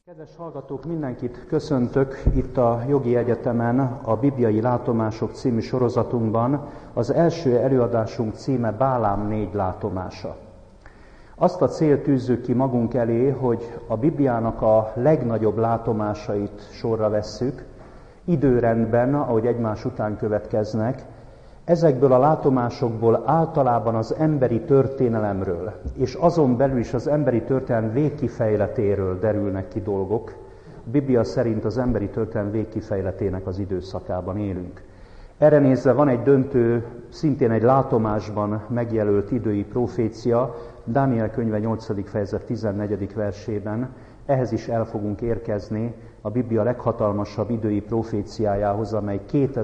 Kedves hallgatók, mindenkit köszöntök itt a Jogi Egyetemen, a Bibliai Látomások című sorozatunkban. Az első előadásunk címe Bálám 4 látomása. Azt a célt tűzzük ki magunk elé, hogy a Bibliának a legnagyobb látomásait sorra vesszük, időrendben, ahogy egymás után következnek. Ezekből a látomásokból általában az emberi történelemről, és azon belül is az emberi történelem végkifejletéről derülnek ki dolgok. A Biblia szerint az emberi történelem végkifejletének az időszakában élünk. Erre nézve van egy döntő, szintén egy látomásban megjelölt idői profécia, Dániel könyve 8. fejezet 14. versében. Ehhez is el fogunk érkezni a Biblia leghatalmasabb idői proféciájához, amely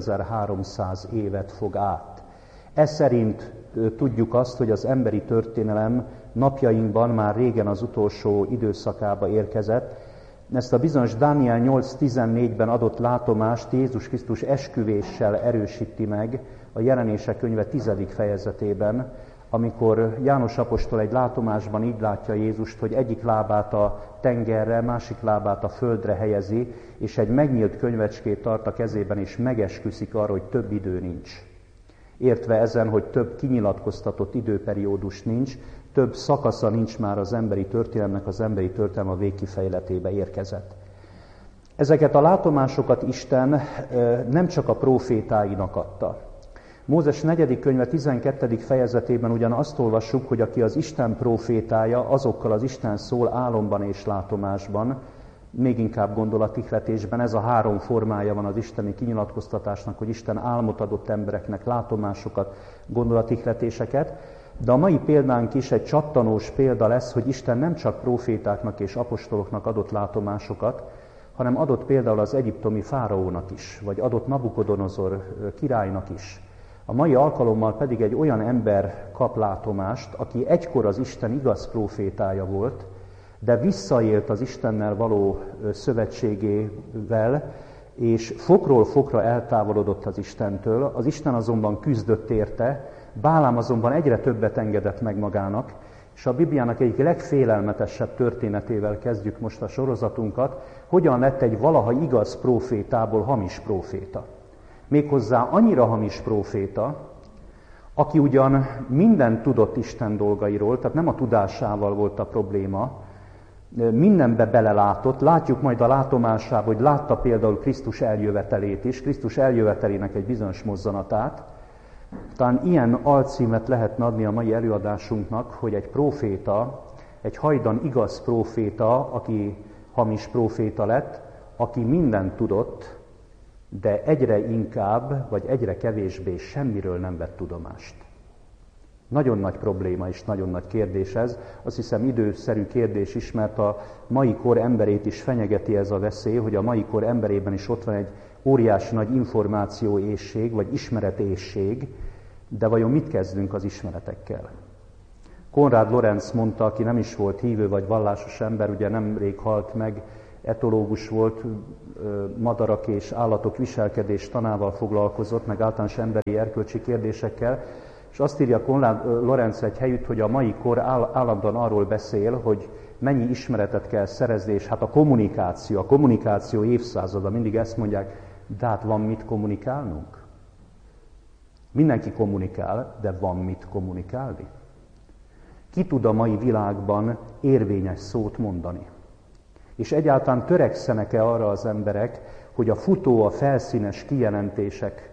2300 évet fog át. Ez szerint tudjuk azt, hogy az emberi történelem napjainkban már régen az utolsó időszakába érkezett. Ezt a bizonyos Dániel 8.14-ben adott látomást Jézus Krisztus esküvéssel erősíti meg a Jelenések könyve 10. fejezetében, amikor János apostol egy látomásban így látja Jézust, hogy egyik lábát a tengerre, másik lábát a földre helyezi, és egy megnyílt könyvecskét tart a kezében, és megesküszik arra, hogy több idő nincs. Értve ezen, hogy több kinyilatkoztatott időperiódus nincs, több szakasza nincs már az emberi történelemnek, az emberi történelem a végkifejletébe érkezett. Ezeket a látomásokat Isten nem csak a prófétáinak adta. Mózes 4. könyve 12. fejezetében ugyan azt olvassuk, hogy aki az Isten prófétája, azokkal az Isten szól álomban és látomásban, még inkább gondolatihletésben. Ez a 3 formája van az isteni kinyilatkoztatásnak, hogy Isten álmot adott embereknek, látomásokat, gondolatihletéseket. De a mai példánk is egy csattanós példa lesz, hogy Isten nem csak prófétáknak és apostoloknak adott látomásokat, hanem adott például az egyiptomi fáraónak is, vagy adott Nabukodonozor királynak is. A mai alkalommal pedig egy olyan ember kap látomást, aki egykor az Isten igaz prófétája volt, de visszaélt az Istennel való szövetségével, és fokról fokra eltávolodott az Istentől. Az Isten azonban küzdött érte, Bálám azonban egyre többet engedett meg magának, és a Bibliának egyik legfélelmetesebb történetével kezdjük most a sorozatunkat, hogyan lett egy valaha igaz prófétából hamis próféta. Méghozzá annyira hamis próféta, aki ugyan mindent tudott Isten dolgairól, tehát nem a tudásával volt a probléma, mindenbe belelátott. Látjuk majd a látomásában, hogy látta például Krisztus eljövetelét is, Krisztus eljövetelének egy bizonyos mozzanatát. Talán ilyen alcímet lehetne adni a mai előadásunknak, hogy egy próféta, egy hajdan igaz próféta, aki hamis próféta lett, aki mindent tudott, de egyre inkább, vagy egyre kevésbé semmiről nem vett tudomást. Nagyon nagy probléma és nagyon nagy kérdés ez. Azt hiszem időszerű kérdés is, mert a mai kor emberét is fenyegeti ez a veszély, hogy a mai kor emberében is ott van egy óriási nagy információéhség, vagy ismeretéhség, de vajon mit kezdünk az ismeretekkel? Konrad Lorenz mondta, aki nem is volt hívő vagy vallásos ember, ugye nemrég halt meg, etológus volt, madarak és állatok viselkedés tanával foglalkozott, meg általános emberi erkölcsi kérdésekkel, és azt írja Konrad Lorenz egy helyütt, hogy a mai kor állandóan arról beszél, hogy mennyi ismeretet kell szerezni, és hát a kommunikáció évszázada, mindig ezt mondják, de hát van mit kommunikálnunk? Mindenki kommunikál, de van mit kommunikálni? Ki tud a mai világban érvényes szót mondani? És egyáltalán törekszenek-e arra az emberek, hogy a futó, a felszínes kijelentések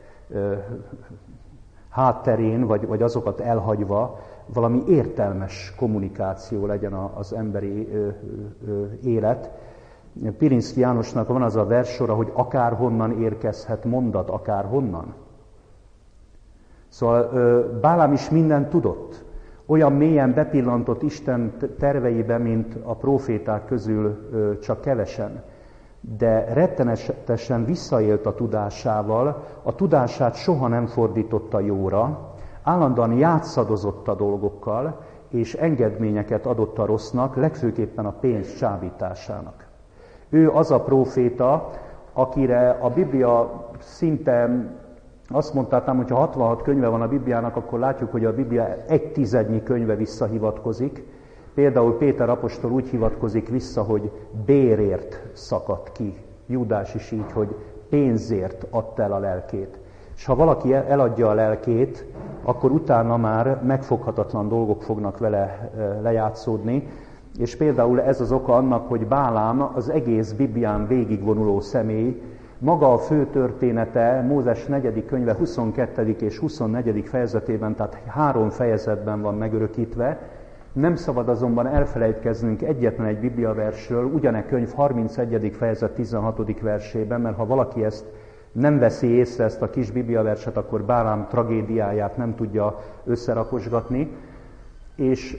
hátterén, vagy azokat elhagyva valami értelmes kommunikáció legyen az emberi élet. Pirinszky Jánosnak van az a verssora, hogy akárhonnan érkezhet mondat, akárhonnan. Szóval Bálám is mindent tudott. Olyan mélyen bepillantott Isten terveibe, mint a próféták közül csak kevesen. De rettenetesen visszaélt a tudásával, a tudását soha nem fordította jóra, állandóan játszadozott a dolgokkal, és engedményeket adott a rossznak, legfőképpen a pénz csábításának. Ő az a próféta, akire a Biblia szinte azt mondtam, hogy ha 66 könyve van a Bibliának, akkor látjuk, hogy a Biblia 1/10 könyve visszahivatkozik, Például Péter apostol úgy hivatkozik vissza, hogy bérért szakadt ki. Júdás is így, hogy pénzért adta el a lelkét. És ha valaki eladja a lelkét, akkor utána már megfoghatatlan dolgok fognak vele lejátszódni. És például ez az oka annak, hogy Bálám az egész Biblián végigvonuló személy, maga a fő története Mózes 4. könyve 22. és 24. fejezetében, tehát 3 fejezetben van megörökítve. Nem szabad azonban elfelejtkeznünk egyetlen egy bibliaversről, ugyane könyv 31. fejezet 16. versében, mert ha valaki ezt nem veszi észre, ezt a kis bibliaverset, akkor Bálám tragédiáját nem tudja összerakosgatni. És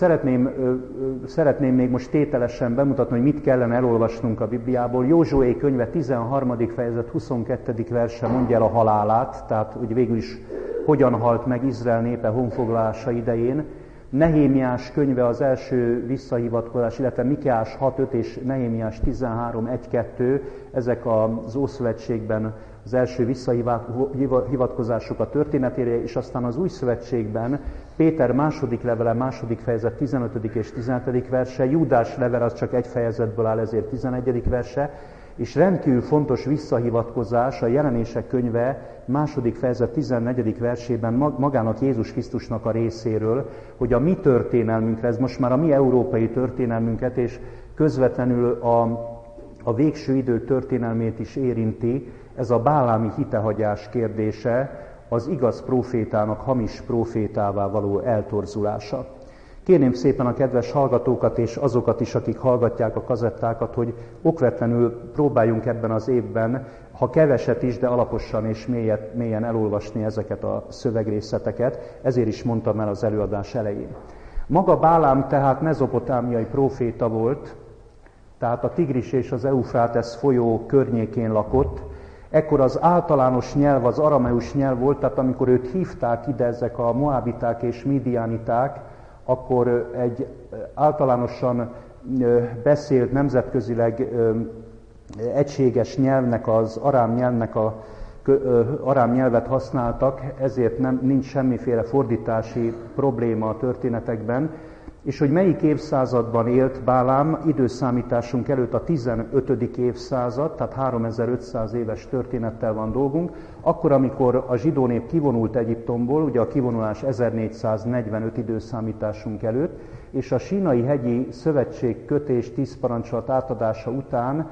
szeretném még most tételesen bemutatni, hogy mit kellene elolvasnunk a Bibliából. Józsué könyve 13. fejezet 22. verse mondja el a halálát, tehát hogy végül is hogyan halt meg Izrael népe honfoglalása idején. Nehémiás könyve az első visszahivatkozás, illetve Mikeás 6.5 és Nehémiás 13.1-2, ezek az Ószövetségben az első visszahivatkozások a történetére, és aztán az Új Szövetségben Péter második levele, második fejezet 15. és 17. verse, Júdás levele az csak egy fejezetből áll, ezért 11. verse, és rendkívül fontos visszahivatkozás a Jelenések könyve második fejezet 14. versében magának Jézus Krisztusnak a részéről, hogy a mi történelmünkre, ez most már a mi európai történelmünket, és közvetlenül a végső idő történelmét is érinti, ez a bálámi hitehagyás kérdése, az igaz prófétának hamis prófétává való eltorzulása. Kérném szépen a kedves hallgatókat és azokat is, akik hallgatják a kazettákat, hogy okvetlenül próbáljunk ebben az évben, ha keveset is, de alaposan és mélyen elolvasni ezeket a szövegrészleteket, ezért is mondtam el az előadás elején. Maga Bálám tehát mezopotámiai próféta volt, tehát a Tigris és az Eufrátesz folyó környékén lakott. Ekkor az általános nyelv az arameus nyelv volt, tehát amikor őt hívták ide ezek a moábiták és midianiták, akkor egy általánosan beszélt nemzetközileg egységes nyelvnek, az arám nyelvet használtak, ezért nincs semmiféle fordítási probléma a történetekben. És hogy melyik évszázadban élt Bálám, időszámításunk előtt a 15. évszázad, tehát 3500 éves történettel van dolgunk, akkor, amikor a zsidó nép kivonult Egyiptomból, ugye a kivonulás 1445 időszámításunk előtt, és a Sínai hegyi szövetség kötés 10 parancsolat átadása után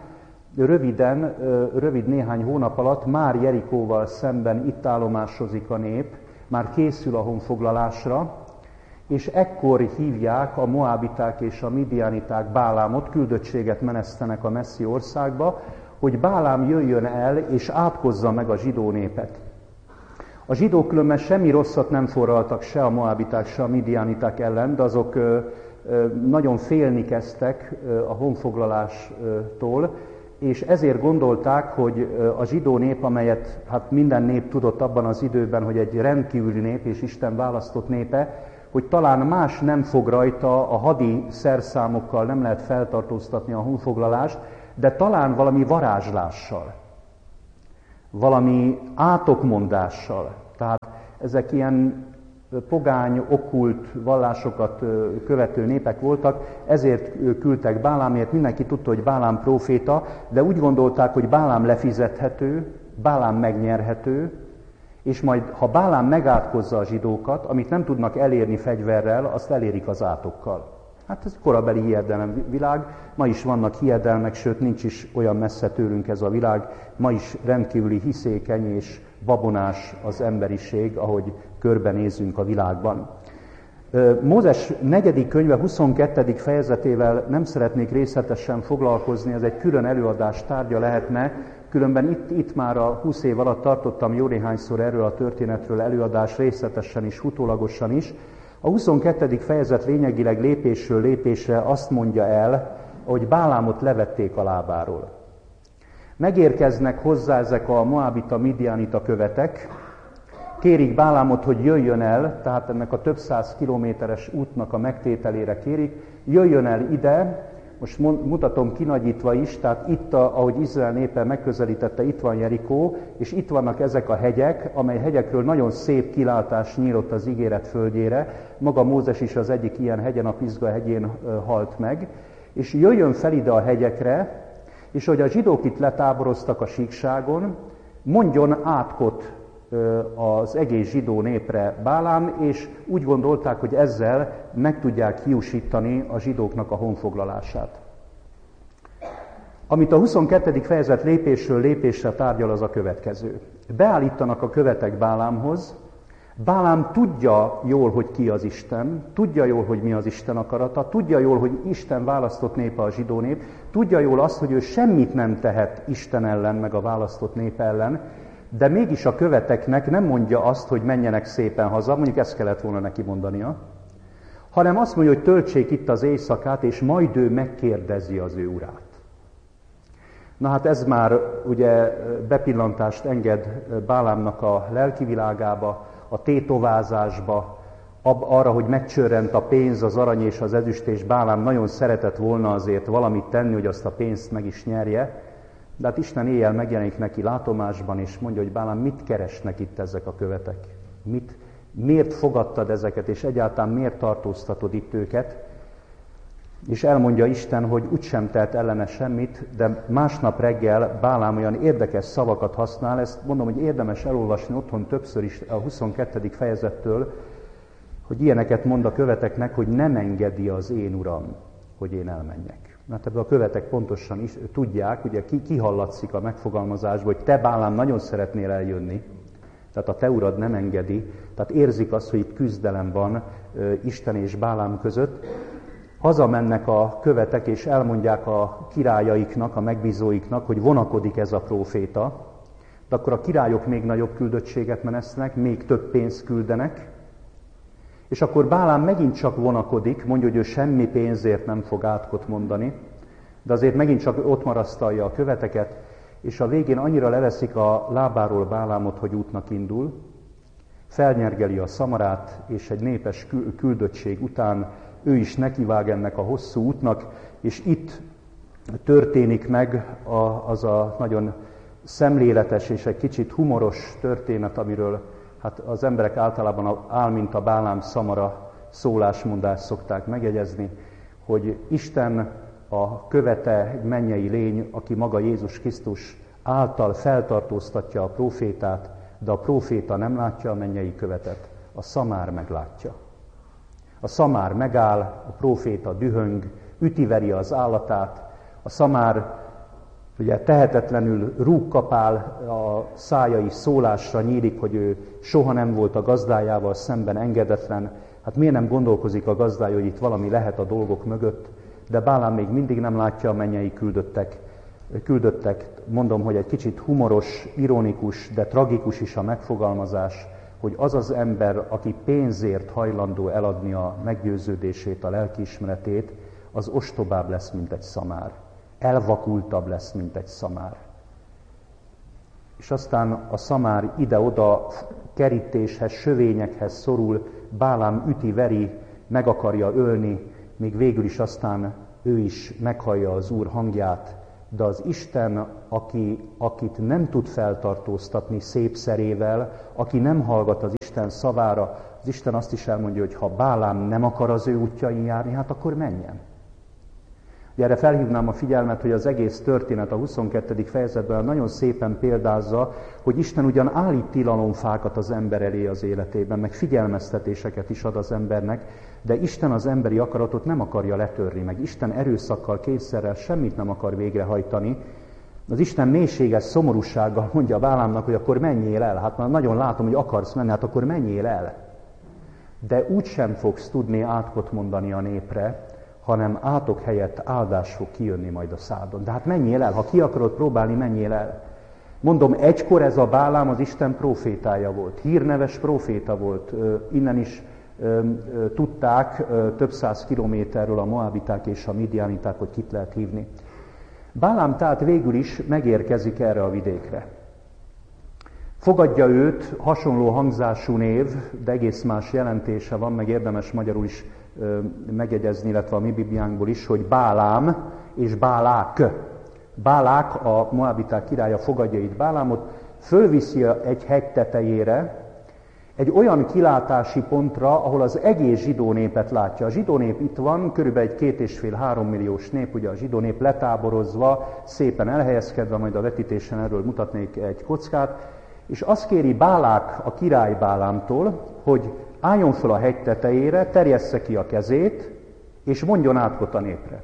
rövid néhány hónap alatt már Jerikóval szemben itt állomásozik a nép, már készül a honfoglalásra, és ekkor hívják a moábiták és a midianiták Bálámot, küldöttséget menesztenek a messzi országba, hogy Bálám jöjjön el és átkozza meg a zsidó népet. A zsidók különben semmi rosszat nem forraltak se a moábiták, se a midianiták ellen, de azok nagyon félni kezdtek a honfoglalástól, és ezért gondolták, hogy a zsidó nép, amelyet hát minden nép tudott abban az időben, hogy egy rendkívüli nép és Isten választott népe, hogy talán más nem fog rajta, a hadi szerszámokkal nem lehet feltartóztatni a honfoglalást, de talán valami varázslással, valami átokmondással. Tehát ezek ilyen pogány, okkult vallásokat követő népek voltak, ezért küldtek Bálámért. Mindenki tudta, hogy Bálám próféta, de úgy gondolták, hogy Bálám lefizethető, Bálám megnyerhető, és majd, ha Bálám megátkozza a zsidókat, amit nem tudnak elérni fegyverrel, azt elérik az átokkal. Hát ez korabeli hiedelem világ, ma is vannak hiedelmek, sőt nincs is olyan messze tőlünk ez a világ, ma is rendkívüli hiszékeny és babonás az emberiség, ahogy körbenézünk a világban. Mózes 4. könyve 22. fejezetével nem szeretnék részletesen foglalkozni, ez egy külön előadás tárgya lehetne, különben itt már a 20 év alatt tartottam jó néhányszor erről a történetről előadás, részletesen is, utólagosan is. A 22. fejezet lényegileg lépésről lépésre azt mondja el, hogy Bálámot levették a lábáról. Megérkeznek hozzá ezek a moábita, midianita követek, kérik Bálámot, hogy jöjjön el, tehát ennek a több száz kilométeres útnak a megtételére kérik, jöjjön el ide, Most mutatom kinagyítva is, tehát itt, ahogy Izrael népe megközelítette, itt van Jerikó, és itt vannak ezek a hegyek, amely hegyekről nagyon szép kilátás nyílt az ígéret földjére. Maga Mózes is az egyik ilyen hegyen, a Pizga hegyén halt meg. És jöjjön fel ide a hegyekre, és hogy a zsidók itt letáboroztak a síkságon, mondjon átkot az egész zsidó népre Bálám, és úgy gondolták, hogy ezzel meg tudják hiúsítani a zsidóknak a honfoglalását. Amit a 22. fejezet lépésről lépésre tárgyal, az a következő. Beállítanak a követek Bálámhoz. Bálám tudja jól, hogy ki az Isten, tudja jól, hogy mi az Isten akarata, tudja jól, hogy Isten választott népe a zsidó nép, tudja jól azt, hogy ő semmit nem tehet Isten ellen, meg a választott nép ellen, de mégis a követeknek nem mondja azt, hogy menjenek szépen haza, mondjuk ezt kellett volna neki mondania, hanem azt mondja, hogy töltsék itt az éjszakát, és majd ő megkérdezi az ő urát. Na hát ez már ugye bepillantást enged Bálámnak a lelkivilágába, a tétovázásba, arra, hogy megcsörrent a pénz, az arany és az ezüst, és Bálám nagyon szeretett volna azért valamit tenni, hogy azt a pénzt meg is nyerje. De hát Isten éjjel megjelenik neki látomásban, és mondja, hogy Bálám, mit keresnek itt ezek a követek? Miért fogadtad ezeket, és egyáltalán miért tartóztatod itt őket? És elmondja Isten, hogy úgysem tehet ellene semmit, de másnap reggel Bálám olyan érdekes szavakat használ, ezt mondom, hogy érdemes elolvasni otthon többször is a 22. fejezettől, hogy ilyeneket mond a követeknek, hogy nem engedi az én uram, hogy én elmenjek. Mert ebből a követek pontosan is tudják, ugye kihallatszik a megfogalmazásból, hogy te Bálám nagyon szeretnél eljönni, tehát a te urad nem engedi, tehát érzik azt, hogy itt küzdelem van Isten és Bálám között. Hazamennek a követek, és elmondják a királyaiknak, a megbízóiknak, hogy vonakodik ez a próféta, de akkor a királyok még nagyobb küldöttséget menesznek, még több pénzt küldenek, és akkor Bálám megint csak vonakodik, mondja, hogy ő semmi pénzért nem fog átkot mondani, de azért megint csak ott marasztalja a követeket, és a végén annyira leveszik a lábáról Bálámot, hogy útnak indul, felnyergeli a szamarát, és egy népes küldöttség után ő is nekivág ennek a hosszú útnak, és itt történik meg az a nagyon szemléletes és egy kicsit humoros történet, amiről hát az emberek általában áll, mint a Bálám szamara szólásmondást szokták megjegyezni, hogy Isten a követe mennyei lény, aki maga Jézus Krisztus által feltartóztatja a prófétát, de a próféta nem látja a mennyei követet, a szamár meglátja. A szamár megáll, a próféta dühöng, ütiveri az állatát, a szamár ugye tehetetlenül rúgkapál, a szája is szólásra nyílik, hogy ő soha nem volt a gazdájával szemben engedetlen. Hát miért nem gondolkozik a gazdája, hogy itt valami lehet a dolgok mögött, de Bálám még mindig nem látja a mennyei küldöttek. Mondom, hogy egy kicsit humoros, ironikus, de tragikus is a megfogalmazás, hogy az az ember, aki pénzért hajlandó eladni a meggyőződését, a lelkiismeretét, az ostobább lesz, mint egy szamár. Elvakultabb lesz, mint egy szamár. És aztán a szamár ide-oda kerítéshez, sövényekhez szorul, Bálám üti-veri, meg akarja ölni, még végül is aztán ő is meghallja az Úr hangját, de az Isten, akit nem tud feltartóztatni szép szerével, aki nem hallgat az Isten szavára, az Isten azt is elmondja, hogy ha Bálám nem akar az ő útjain járni, hát akkor menjen. Ugye erre felhívnám a figyelmet, hogy az egész történet a 22. fejezetben nagyon szépen példázza, hogy Isten ugyan állít tilalomfákat az ember elé az életében, meg figyelmeztetéseket is ad az embernek, de Isten az emberi akaratot nem akarja letörni, meg Isten erőszakkal, kényszerrel semmit nem akar végrehajtani. Az Isten mélységes szomorúsággal mondja Bálámnak, hogy akkor menjél el. Hát már nagyon látom, hogy akarsz menni, hát akkor menjél el. De úgysem fogsz tudni átkot mondani a népre, hanem átok helyett áldás fog kijönni majd a szádon. De hát menjél el, ha ki akarod próbálni, menjél el. Mondom, egykor ez a Bálám az Isten prófétája volt, hírneves próféta volt. Innen is tudták több száz kilométerről a moabiták és a midianiták, hogy kit lehet hívni. Bálám tehát végül is megérkezik erre a vidékre. Fogadja őt hasonló hangzású név, de egész más jelentése van, meg érdemes magyarul is megjegyezni, illetve a mi Bibliánkból is, hogy Bálám és Bálák. Bálák, a moábiták királya fogadja itt Bálámot, fölviszi egy hegy tetejére, egy olyan kilátási pontra, ahol az egész zsidó népet látja. A zsidó nép itt van, körülbelül egy 2,5-3 milliós nép, ugye a zsidó nép letáborozva, szépen elhelyezkedve, majd a vetítésen erről mutatnék egy kockát, és azt kéri Bálák a király Bálámtól, hogy álljon föl a hegy tetejére, terjessze ki a kezét, és mondjon átkot a népre.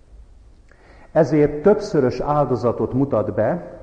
Ezért többszörös áldozatot mutat be,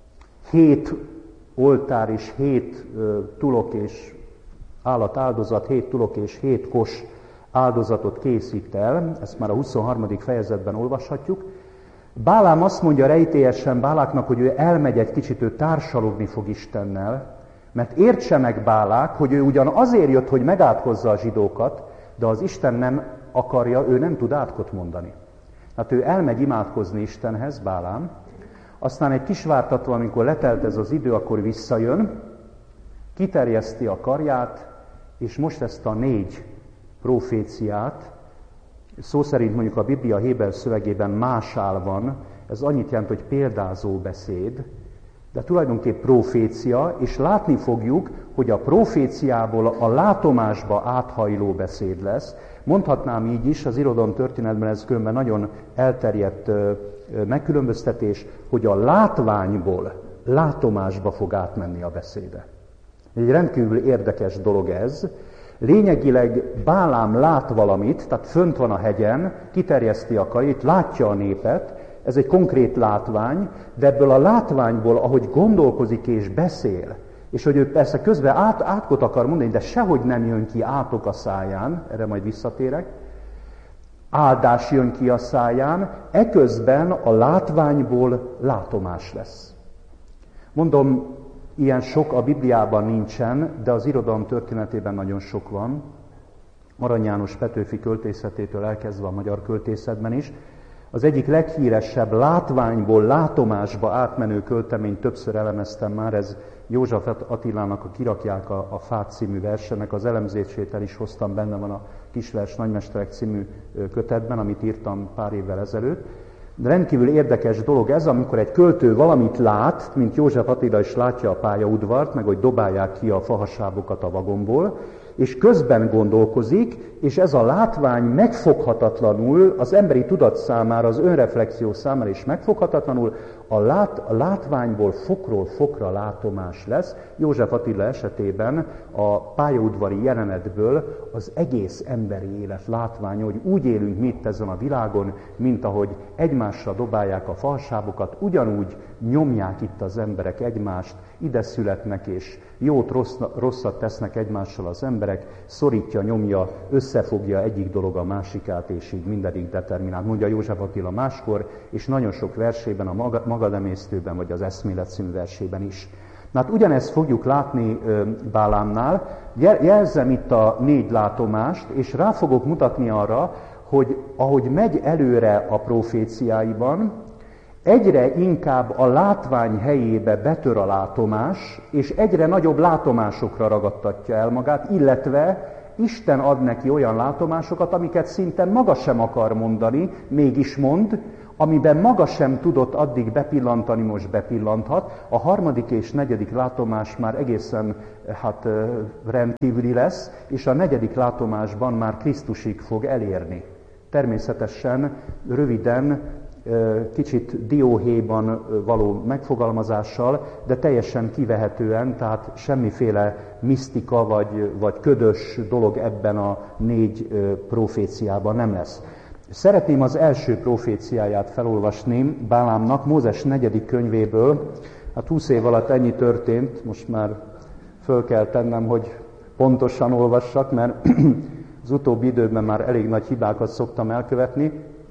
7 oltár és 7 tulok és állatáldozat, 7 tulok és 7 kos áldozatot készít el, ezt már a 23. fejezetben olvashatjuk. Bálám azt mondja rejtélyesen Báláknak, hogy ő elmegy egy kicsit, ő társalogni fog Istennel, mert értse meg Bálák, hogy ő ugyan azért jött, hogy megátkozza a zsidókat, de az Isten nem akarja, ő nem tud átkot mondani. Hát ő elmegy imádkozni Istenhez, Bálám, aztán egy kis vártatva, amikor letelt ez az idő, akkor visszajön, kiterjeszti a karját, és most ezt a 4 proféciát, szó szerint mondjuk a Biblia héber szövegében másál van, ez annyit jelent, hogy példázó beszéd, de tulajdonképp profécia, és látni fogjuk, hogy a proféciából a látomásba áthajló beszéd lesz. Mondhatnám így is, az irodalomtörténetben ez különben nagyon elterjedt megkülönböztetés, hogy a látványból látomásba fog átmenni a beszéde. Egy rendkívül érdekes dolog ez. Lényegileg Bálám lát valamit, tehát fönt van a hegyen, kiterjeszti a karját, látja a népet, ez egy konkrét látvány, de ebből a látványból, ahogy gondolkozik és beszél, és hogy ő persze közben átkot akar mondani, de sehogy nem jön ki átok a száján, erre majd visszatérek, áldás jön ki a száján, eközben a látványból látomás lesz. Mondom, ilyen sok a Bibliában nincsen, de az irodalom történetében nagyon sok van. Arany János Petőfi költészetétől elkezdve a magyar költészetben is. Az egyik leghíresebb látványból látomásba átmenő költeményt többször elemeztem már, ez József Attilának a Kirakják a fát című versenek, az elemzését el is hoztam, benne van a Kisvers Nagymesterek című kötetben, amit írtam pár évvel ezelőtt. De rendkívül érdekes dolog ez, amikor egy költő valamit lát, mint József Attila is látja a pályaudvart, meg hogy dobálják ki a fahasábokat a vagonból, és közben gondolkozik, és ez a látvány megfoghatatlanul, az emberi tudat számára, az önreflexió számára is megfoghatatlanul, a látványból fokról fokra látomás lesz. József Attila esetében a pályaudvari jelenetből az egész emberi élet látványa, hogy úgy élünk mi itt ezen a világon, mint ahogy egymásra dobálják a falsábokat, ugyanúgy nyomják itt az emberek egymást, ide születnek és jót, rosszat tesznek egymással az emberek, szorítja, nyomja, összefogja egyik dolog a másikát, és így mindedig determinált. Mondja József Attila máskor, és nagyon sok versében, a Magademésztőben, vagy az Eszmélet című versében is. Na hát ugyanezt fogjuk látni Bálámnál. Jelzem itt a 4 látomást, és rá fogok mutatni arra, hogy ahogy megy előre a proféciáiban, egyre inkább a látvány helyébe betör a látomás, és egyre nagyobb látomásokra ragadtatja el magát, illetve Isten ad neki olyan látomásokat, amiket szinte maga sem akar mondani, mégis mond, amiben maga sem tudott addig bepillantani, most bepillanthat. A 3. és 4. látomás már egészen rendkívüli lesz, és a 4. látomásban már Krisztusig fog elérni. Természetesen röviden, kicsit dióhéjban való megfogalmazással, de teljesen kivehetően, tehát semmiféle misztika vagy ködös dolog ebben a 4 proféciában nem lesz. Szeretném az első proféciáját felolvasni Bálámnak, Mózes 4. könyvéből. Hát 20 év alatt ennyi történt, most már föl kell tennem, hogy pontosan olvassak, mert az utóbbi időben már elég nagy hibákat szoktam elkövetni.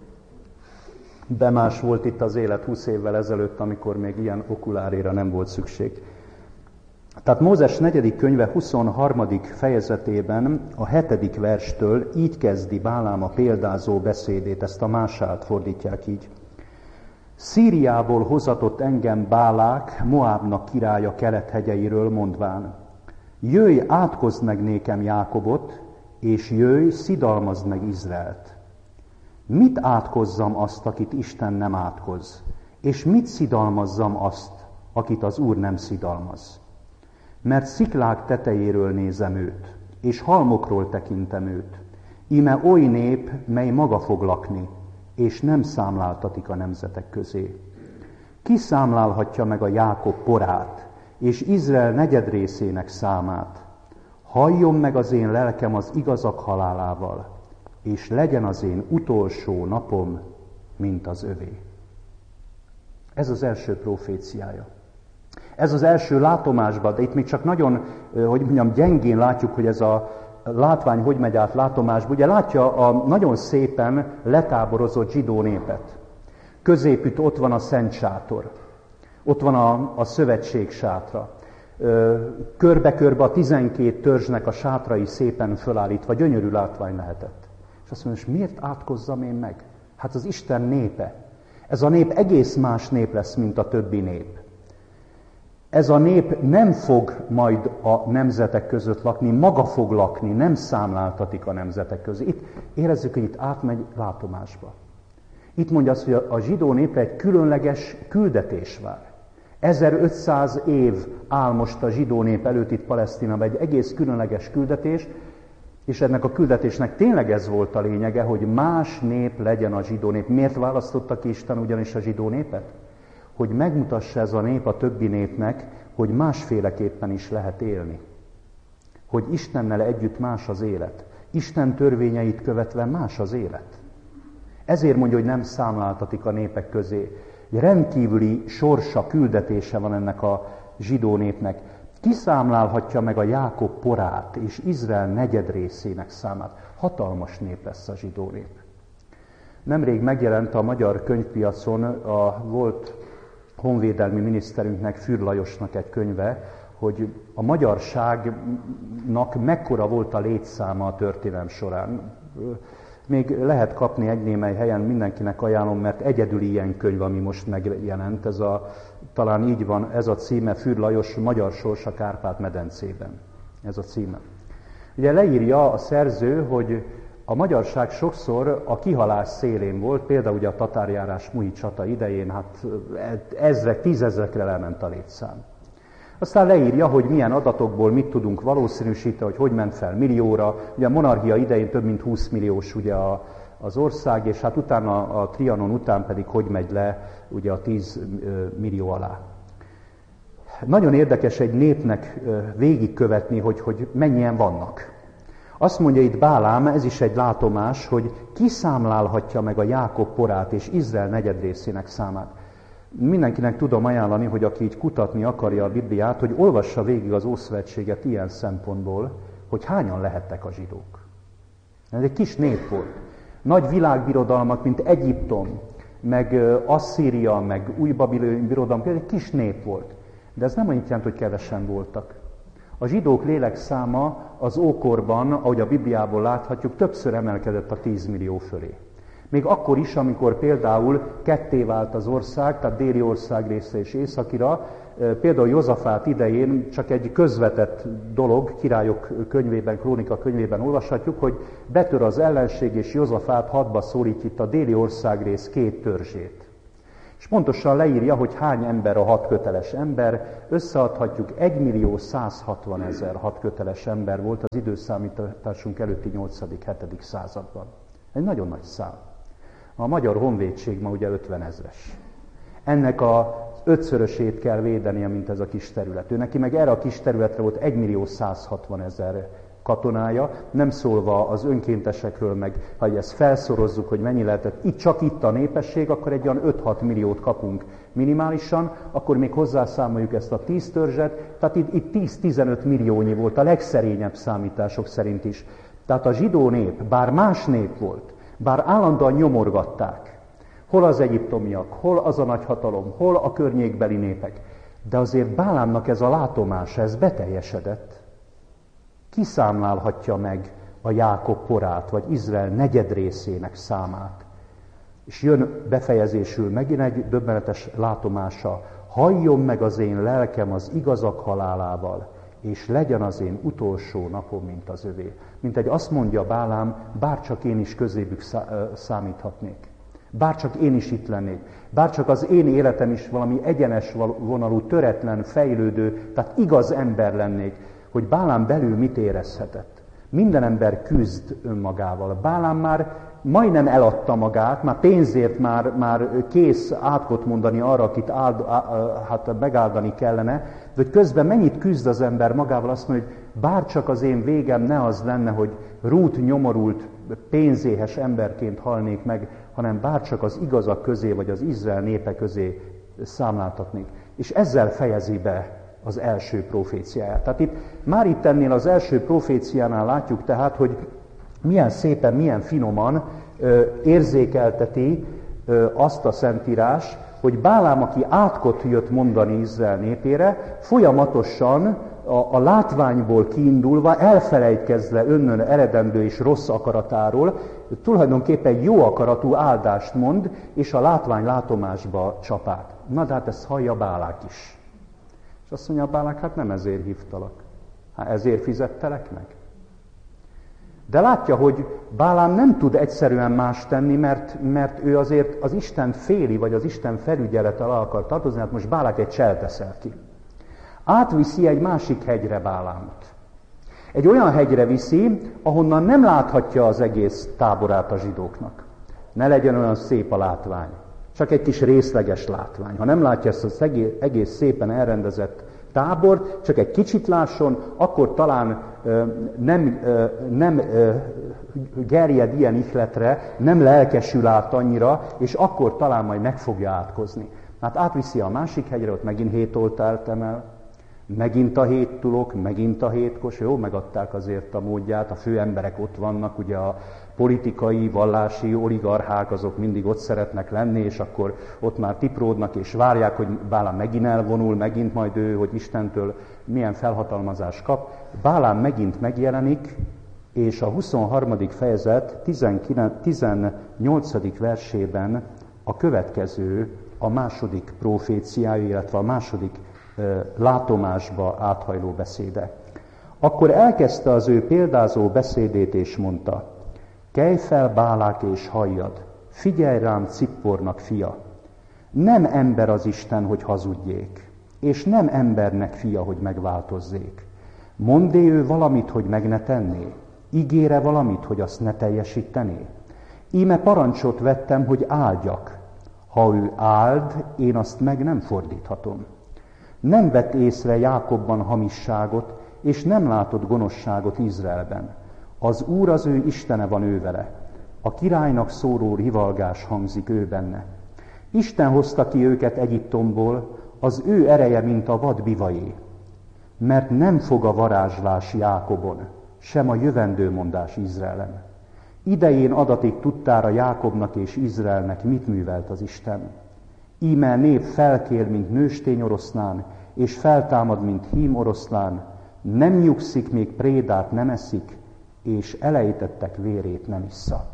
De más volt itt az élet 20 évvel ezelőtt, amikor még ilyen okulárére nem volt szükség. Tehát Mózes 4. könyve 23. fejezetében a 7. verstől így kezdi Bálám a példázó beszédét, ezt a másált fordítják így. Szíriából hozatott engem Bálák, Moábnak királya kelethegyeiről mondván. Jöjj, átkozd meg nékem Jákobot, és jöjj, szidalmazd meg Izraelt. Mit átkozzam azt, akit Isten nem átkoz, és mit szidalmazzam azt, akit az Úr nem szidalmaz? Mert sziklák tetejéről nézem őt, és halmokról tekintem őt. Íme oly nép, mely maga fog lakni, és nem számláltatik a nemzetek közé. Ki számlálhatja meg a Jákob porát, és Izrael negyedrészének számát? Halljon meg az én lelkem az igazak halálával, és legyen az én utolsó napom, mint az övé. Ez az első proféciája. Ez az első látomásban, de itt még csak nagyon, hogy mondjam, gyengén látjuk, hogy ez a látvány hogy megy át látomásba. Ugye látja a nagyon szépen letáborozott zsidó népet. Középütt ott van a Szent Sátor, ott van a szövetség sátra. Körbe-körbe a 12 törzsnek a sátrai szépen fölállítva, gyönyörű látvány lehetett. És azt mondja, és miért átkozzam én meg? Hát az Isten népe. Ez a nép egész más nép lesz, mint a többi nép. Ez a nép nem fog majd a nemzetek között lakni, maga fog lakni, nem számláltatik a nemzetek között. Itt érezzük, hogy itt átmegy látomásba. Itt mondja azt, hogy a zsidó népre egy különleges küldetés vár. 1500 év áll most a zsidó nép előtt itt Palesztinában, egy egész különleges küldetés, és ennek a küldetésnek tényleg ez volt a lényege, hogy más nép legyen a zsidó nép. Miért választotta ki Isten ugyanis a zsidó népet? Hogy megmutassa ez a nép a többi népnek, hogy másféleképpen is lehet élni. Hogy Istennel együtt más az élet. Isten törvényeit követve más az élet. Ezért mondja, hogy nem számláltatik a népek közé. Egy rendkívüli sorsa, küldetése van ennek a zsidó népnek. Kiszámlálhatja meg a Jákob porát és Izrael negyedrészének számát. Hatalmas nép lesz a zsidó nép. Nemrég megjelent a magyar könyvpiacon a volt honvédelmi miniszterünknek, Fürr Lajosnak egy könyve, hogy a magyarságnak mekkora volt a létszáma a történelem során. Még lehet kapni egy némely helyen, mindenkinek ajánlom, mert egyedüli ilyen könyv, ami most megjelent. Talán így van, ez a címe, Fürr Lajos, Magyar sors a Kárpát-medencében. Ez a címe. Ugye leírja a szerző, hogy a magyarság sokszor a kihalás szélén volt, például ugye a tatárjárás Muhi csata idején, hát ezrek, tízezrekre lement a létszám. Aztán leírja, hogy milyen adatokból mit tudunk valószínűsíteni, hogy ment fel millióra. Ugye a monarchia idején több mint 20 milliós ugye az ország, és hát utána a Trianon után pedig hogy megy le ugye a 10 millió alá. Nagyon érdekes egy népnek végigkövetni, hogy mennyien vannak. Azt mondja itt Bálám, ez is egy látomás, hogy kiszámlálhatja meg a Jákob porát és Izrael negyedrészének számát. Mindenkinek tudom ajánlani, hogy aki így kutatni akarja a Bibliát, hogy olvassa végig az Ószövetséget ilyen szempontból, hogy hányan lehettek a zsidók. Ez egy kis nép volt. Nagy világbirodalmak, mint Egyiptom, meg Asszíria, meg Új-Babiloni birodalom, egy kis nép volt. De ez nem annyit jelent, hogy kevesen voltak. A zsidók lélekszáma az ókorban, ahogy a Bibliából láthatjuk, többször emelkedett a 10 millió fölé. Még akkor is, amikor például ketté vált az ország, tehát déli ország része és északira, például Józsafát idején csak egy közvetett dolog, Királyok könyvében, Krónika könyvében olvashatjuk, hogy betör az ellenség, és Józsafát hadba szólít itt a déli országrész 2 törzsét. És pontosan leírja, hogy hány ember a 6 köteles ember, összeadhatjuk 1.160.000 6 köteles ember volt az időszámításunk előtti 8.-7. században. Egy nagyon nagy szám. A magyar honvédség ma ugye 50 000-es. Ennek az 5-szörösét kell védenie, mint ez a kis terület. Ő neki meg erre a kis területre volt 1.160.000 katonája, nem szólva az önkéntesekről, meg ha ezt felszorozzuk, hogy mennyi lehetett, csak itt a népesség, akkor egy olyan 5-6 milliót kapunk minimálisan, akkor még hozzászámoljuk ezt a 10 törzset, tehát itt 10-15 milliónyi volt a legszerényebb számítások szerint is. Tehát a zsidó nép, bár más nép volt, bár állandóan nyomorgatták, hol az egyiptomiak, hol az a nagyhatalom, hol a környékbeli népek, de azért Bálámnak ez a látomása, ez beteljesedett. Kiszámlálhatja meg a Jákob porát, vagy Izrael negyedrészének számát. És jön befejezésül megint egy döbbenetes látomása. Halljon meg az én lelkem az igazak halálával, és legyen az én utolsó napom, mint az övé. mint egy azt mondja Bálám, bárcsak én is közébük számíthatnék. Bárcsak én is itt lennék. Bárcsak az én életem is valami egyenes vonalú, töretlen, fejlődő, tehát igaz ember lennék, hogy Bálám belül mit érezhetett. Minden ember küzd önmagával. Bálám már majdnem eladta magát, már pénzért már kész átkot mondani arra, akit megáldani kellene, de hogy közben mennyit küzd az ember magával, azt mondja, hogy bárcsak az én végem ne az lenne, hogy rút nyomorult, pénzéhes emberként halnék meg, hanem bárcsak az igazak közé, vagy az Izrael népe közé számláltatnék. És ezzel fejezi be az első proféciáját. Tehát itt ennél az első proféciánál látjuk tehát, hogy milyen szépen, milyen finoman érzékelteti azt a Szentírás, hogy Bálám, aki átkot jött mondani Izrael népére, folyamatosan a látványból kiindulva, elfelejtkezve önnön eredendő és rossz akaratáról, tulajdonképpen jó akaratú áldást mond, és a látvány látomásba csap át. Na de hát ezt hallja Bálák is. És azt mondja Bálák, hát nem ezért hívtalak. Hát ezért fizettelek meg. De látja, hogy Bálám nem tud egyszerűen más tenni, mert ő azért az Isten féli, vagy az Isten felügyelete alá akar tartozni, hát most Bálák egy cselt teszel ki. Átviszi egy másik hegyre Bálámot. Egy olyan hegyre viszi, ahonnan nem láthatja az egész táborát a zsidóknak. Ne legyen olyan szép a látvány. Csak egy kis részleges látvány. Ha nem látja ezt az egész szépen elrendezett tábort, csak egy kicsit lásson, akkor talán nem gerjed ilyen ihletre, nem lelkesül át annyira, és akkor talán majd meg fogja átkozni. Hát átviszi a másik hegyre, ott megint 7 oltárt emel, megint a 7 tulok, megint a 7 kos, jó, megadták azért a módját, a főemberek ott vannak, ugye a politikai, vallási oligarchák, azok mindig ott szeretnek lenni, és akkor ott már tipródnak, és várják, hogy Bálám megint elvonul, megint majd ő, hogy Istentől milyen felhatalmazást kap. Bálám megint megjelenik, és a 23. fejezet 18. versében a következő, a második proféciája, illetve a második látomásba áthajló beszéde. Akkor elkezdte az ő példázó beszédét, és mondta, kelj fel, Bálák, és halljad, figyelj rám, Cippornak fia. Nem ember az Isten, hogy hazudjék, és nem embernek fia, hogy megváltozzék. Mondd-e ő valamit, hogy meg ne tenné? Ígére valamit, hogy azt ne teljesítené? Íme parancsot vettem, hogy áldjak. Ha ő áld, én azt meg nem fordíthatom. Nem vett észre Jákobban hamisságot, és nem látott gonoszságot Izraelben. Az Úr az ő Istene van ő vele. A királynak szóró rivalgás hangzik ő benne. Isten hozta ki őket Egyiptomból, az ő ereje, mint a vad bivajé. Mert nem fog a varázslás Jákobon, sem a jövendőmondás Izraelen. Idején adatik tudtára Jákobnak és Izraelnek, mit művelt az Isten. Íme nép felkél, mint nőstény oroszlán, és feltámad, mint hím oroszlán, nem nyugszik, még prédát nem eszik, és elejtettek vérét nem issza.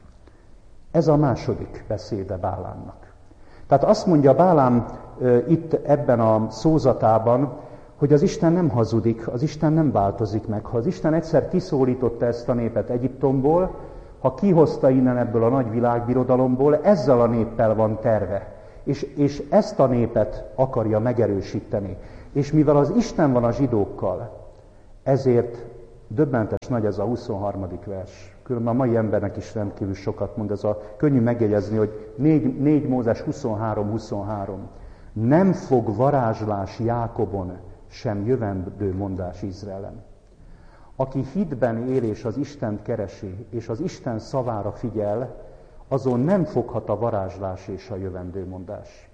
Ez a második beszéde Bálámnak. Tehát azt mondja Bálám itt ebben a szózatában, hogy az Isten nem hazudik, az Isten nem változik meg. Ha az Isten egyszer kiszólította ezt a népet Egyiptomból, ha kihozta innen ebből a nagy világbirodalomból, ezzel a néppel van terve. És ezt a népet akarja megerősíteni. És mivel az Isten van a zsidókkal, ezért döbbentes nagy ez a 23. vers. Különben a mai embernek is rendkívül sokat mond, ez a könnyű megjegyezni, hogy 4 Mózes 23-23. Nem fog varázslás Jákobon, sem jövendő mondás Izraelen. Aki hitben él és az Istent keresi, és az Isten szavára figyel, azon nem foghat a varázslás és a jövendőmondás.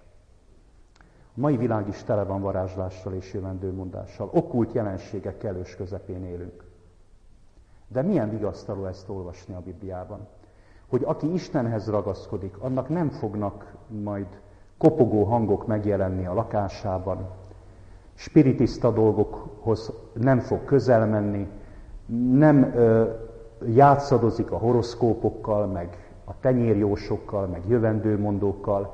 A mai világ is tele van varázslással és jövendőmondással. Okkult jelenségek kellős közepén élünk. De milyen vigasztaló ezt olvasni a Bibliában. Hogy aki Istenhez ragaszkodik, annak nem fognak majd kopogó hangok megjelenni a lakásában, spiritista dolgokhoz nem fog közel menni, nem játszadozik a horoszkópokkal, meg a tenyérjósokkal, meg jövendőmondókkal,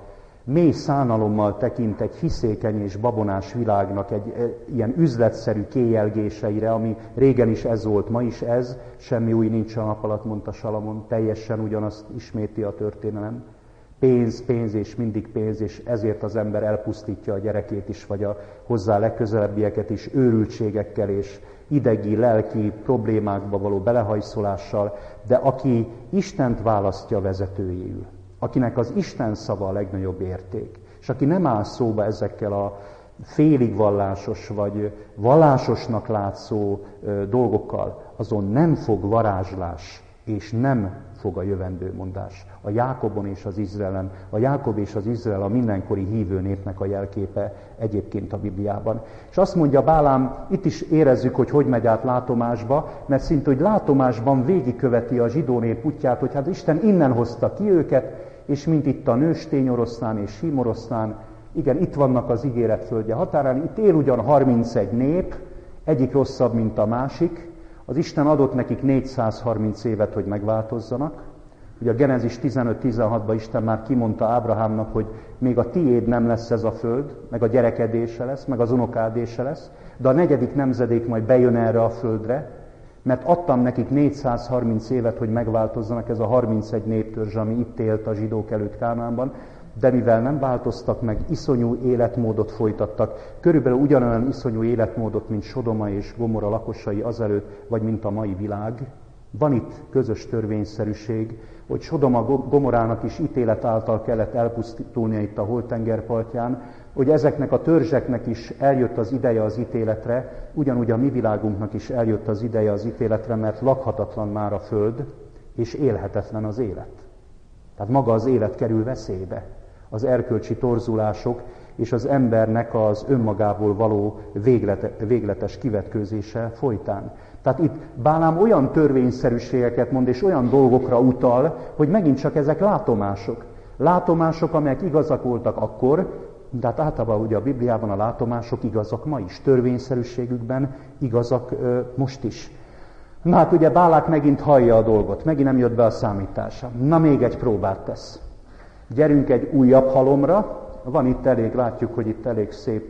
mély szánalommal tekint egy hiszékeny és babonás világnak egy ilyen üzletszerű kéjelgéseire, ami régen is ez volt, ma is ez, semmi új nincs a nap alatt, mondta Salamon, teljesen ugyanazt isméti a történelem. Pénz, pénz és mindig pénz, és ezért az ember elpusztítja a gyerekét is, vagy a hozzá legközelebbieket is őrültségekkel és idegi, lelki problémákba való belehajszolással, de aki Istent választja vezetőjéül, akinek az Isten szava a legnagyobb érték, és aki nem áll szóba ezekkel a félig vallásos vagy vallásosnak látszó dolgokkal, azon nem fog varázslás, és nem fog a jövendőmondás. A Jákobon és az Izraelen, a Jákob és az Izrael a mindenkori hívő népnek a jelképe egyébként a Bibliában. És azt mondja Bálám, itt is érezzük, hogy megy át látomásba, mert szinte, hogy látomásban végigköveti a zsidó nép útját, hogy hát Isten innen hozta ki őket, és mint itt a nőstény oroszlán és hím oroszlán, igen, itt vannak az ígéret földje határán, itt él ugyan 31 nép, egyik rosszabb, mint a másik. Az Isten adott nekik 430 évet, hogy megváltozzanak. Ugye a Genezis 15-16-ban Isten már kimondta Ábrahámnak, hogy még a tiéd nem lesz ez a föld, meg a gyerekedése lesz, meg az unokádése lesz, de a 4. nemzedék majd bejön erre a földre, mert adtam nekik 430 évet, hogy megváltozzanak, ez a 31 néptörzs, ami itt élt a zsidók előtt Kánaánban, de mivel nem változtak meg, iszonyú életmódot folytattak, körülbelül ugyanolyan iszonyú életmódot, mint Sodoma és Gomorra lakosai azelőtt, vagy mint a mai világ. Van itt közös törvényszerűség, hogy Sodoma Gomorának is ítélet által kellett elpusztítulnia itt a Holtenger partján, hogy ezeknek a törzseknek is eljött az ideje az ítéletre, ugyanúgy a mi világunknak is eljött az ideje az ítéletre, mert lakhatatlan már a föld, és élhetetlen az élet. Tehát maga az élet kerül veszélybe. Az erkölcsi torzulások és az embernek az önmagából való végletes kivetkőzése folytán. Tehát itt Bálám olyan törvényszerűségeket mond, és olyan dolgokra utal, hogy megint csak ezek látomások. Látomások, amelyek igazak voltak akkor, de hát általában ugye a Bibliában a látomások igazak ma is, törvényszerűségükben igazak most is. Na hát ugye Bálák megint hallja a dolgot, megint nem jött be a számítása. Na még egy próbát tesz. Gyerünk egy újabb halomra, van itt elég, látjuk, hogy itt elég szép